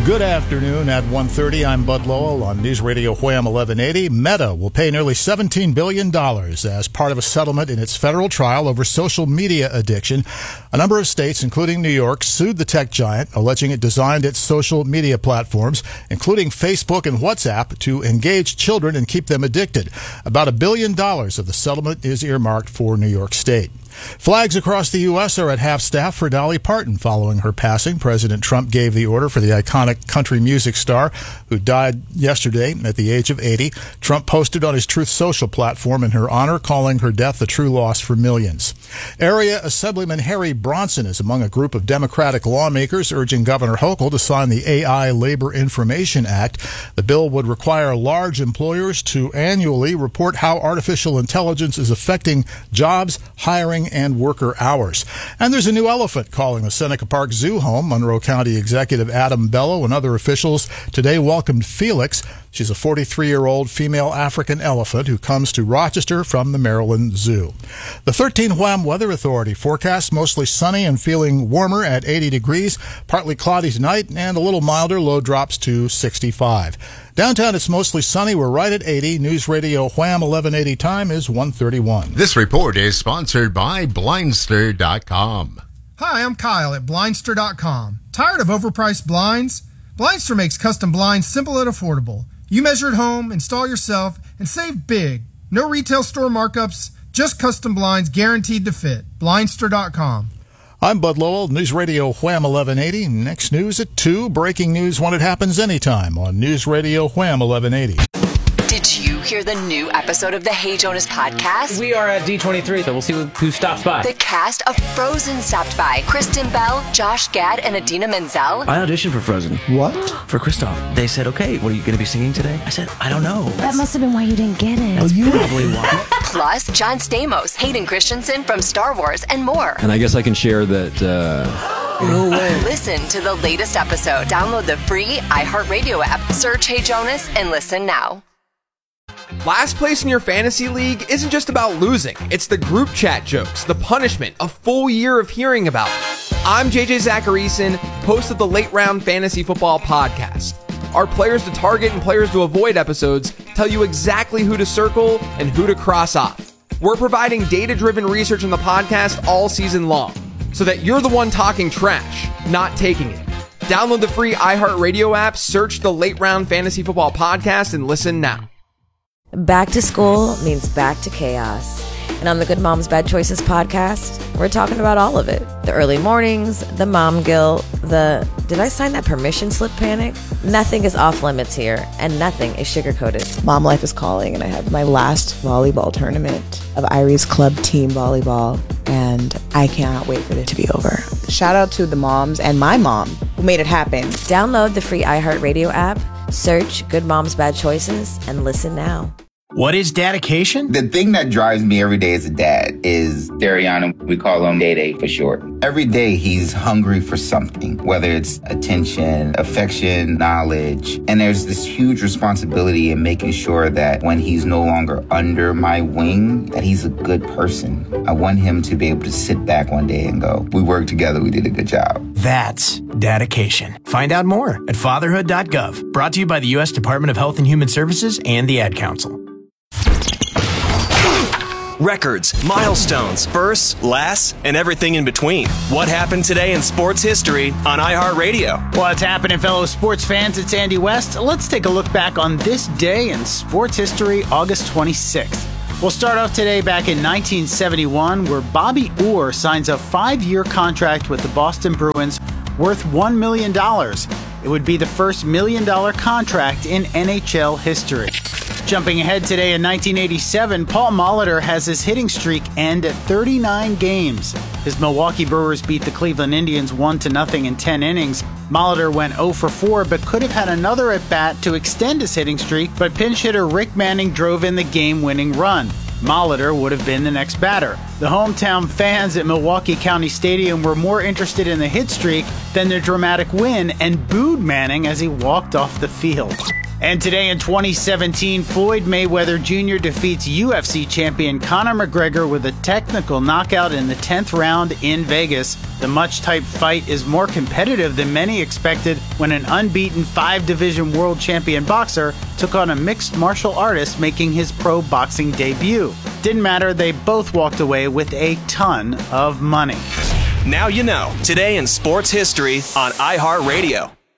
Good afternoon. At 1:30, I'm Bud Lowell on News Radio Wham 1180. Meta will pay nearly $17 billion as part of a settlement in its federal trial over social media addiction. A number of states, including New York, sued the tech giant, alleging it designed its social media platforms, including Facebook and WhatsApp, to engage children and keep them addicted. About $1 billion of the settlement is earmarked for New York State. Flags across the U.S. are at half-staff for Dolly Parton following her passing. President Trump gave the order for the iconic country music star who died yesterday at the age of 80. Trump posted on his Truth Social platform in her honor, calling her death a true loss for millions. Area Assemblyman Harry Bronson is among a group of Democratic lawmakers urging Governor Hochul to sign the AI Labor Information Act. The bill would require large employers to annually report how artificial intelligence is affecting jobs, hiring, and worker hours. And there's a new elephant calling the Seneca Park Zoo home. Monroe County Executive Adam Bello and other officials today welcomed Felix. She's a 43-year-old female African elephant who comes to Rochester from the Maryland Zoo. The 13 Wham Weather Authority forecasts mostly sunny and feeling warmer at 80 degrees, partly cloudy tonight, and a little milder, low drops to 65. Downtown, it's mostly sunny. We're right at 80. News Radio Wham 1180 time is 1:31. This report is sponsored by Blindster.com. Hi, I'm Kyle at Blindster.com. Tired of overpriced blinds? Blindster makes custom blinds simple and affordable. You measure at home, install yourself, and save big. No retail store markups, just custom blinds guaranteed to fit. Blindster.com. I'm Bud Lowell, News Radio Wham 1180. Next news at 2. Breaking news when it happens anytime on News Radio Wham 1180. Did you hear the new episode of the Hey Jonas podcast? We are at D23, so we'll see who stops by. The cast of Frozen stopped by. Kristen Bell, Josh Gad, and Adina Menzel. I auditioned for Frozen. What? For Kristoff. They said, okay, what are you going to be singing today? I said, I don't know. That must have been why you didn't get it. That's probably why. Plus, John Stamos, Hayden Christensen from Star Wars, and more. And I guess I can share that... No way. Listen to the latest episode. Download the free iHeartRadio app. Search Hey Jonas and listen now. Last place in your fantasy league isn't just about losing. It's the group chat jokes, the punishment, a full year of hearing about it. I'm JJ Zacharyson, host of the Late Round Fantasy Football Podcast. Our players to target and players to avoid episodes tell you exactly who to circle and who to cross off. We're providing data-driven research in the podcast all season long, so that you're the one talking trash, not taking it. Download the free iHeartRadio app, search the Late Round Fantasy Football Podcast, and listen now. Back to school means back to chaos. And on the Good Moms Bad Choices podcast, we're talking about all of it. The early mornings, the mom guilt, the did I sign that permission slip panic? Nothing is off limits here, and nothing is sugar-coated. Mom life is calling, and I have my last volleyball tournament of Irie's club team volleyball, and I cannot wait for it to be over. Shout out to the moms and my mom who made it happen. Download the free iHeartRadio app, search Good Moms Bad Choices, and listen now. What is dedication? The thing that drives me every day as a dad is Dariana. We call him Day for short. Every day he's hungry for something, whether it's attention, affection, knowledge. And there's this huge responsibility in making sure that when he's no longer under my wing, that he's a good person. I want him to be able to sit back one day and go, we worked together, we did a good job. That's dedication. Find out more at fatherhood.gov. Brought to you by the U.S. Department of Health and Human Services and the Ad Council. Records, milestones, firsts, lasts, and everything in between. What happened today in sports history on iHeartRadio? What's happening, fellow sports fans? It's Andy West. Let's take a look back on this day in sports history, August 26th. We'll start off today back in 1971, where Bobby Orr signs a 5-year contract with the Boston Bruins worth $1 million. It would be the first $1 million contract in NHL history. Jumping ahead today in 1987, Paul Molitor has his hitting streak end at 39 games. His Milwaukee Brewers beat the Cleveland Indians 1-0 in 10 innings. Molitor went 0 for 4, but could have had another at-bat to extend his hitting streak, but pinch hitter Rick Manning drove in the game-winning run. Molitor would have been the next batter. The hometown fans at Milwaukee County Stadium were more interested in the hit streak than the dramatic win and booed Manning as he walked off the field. And today in 2017, Floyd Mayweather Jr. defeats UFC champion Conor McGregor with a technical knockout in the 10th round in Vegas. The much-typed fight is more competitive than many expected when an unbeaten 5-division world champion boxer took on a mixed martial artist making his pro boxing debut. Didn't matter, they both walked away with a ton of money. Now you know, today in sports history on iHeartRadio.